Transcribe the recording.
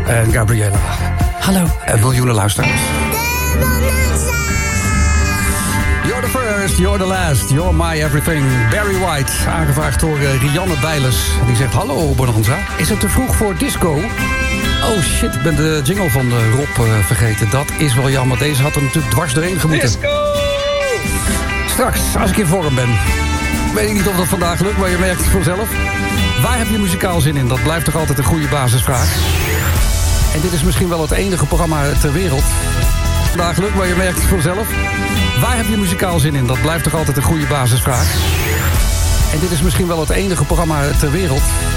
en Gabriella. Hallo. En miljoenen luisteraars. You're the first, you're the last, you're my everything. Barry White, aangevraagd door Rianne Bijles. Die zegt, hallo Bonanza. Is het te vroeg voor disco? Oh shit, ik ben de jingle van Rob vergeten. Dat is wel jammer. Deze had er natuurlijk dwars doorheen gemoeten. Disco! Straks, als ik in vorm ben. Weet ik niet of dat vandaag lukt, maar je merkt het vanzelf. Waar heb je muzikaal zin in? Dat blijft toch altijd een goede basisvraag. En dit is misschien wel het enige programma ter wereld. Vandaag lukt, maar je merkt het vanzelf. Waar heb je muzikaal zin in? Dat blijft toch altijd een goede basisvraag. En dit is misschien wel het enige programma ter wereld